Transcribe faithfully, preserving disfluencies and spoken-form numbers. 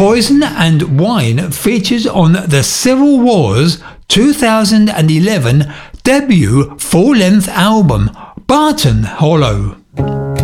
Poison and Wine features on the Civil War's two thousand eleven debut full-length album, Barton Hollow.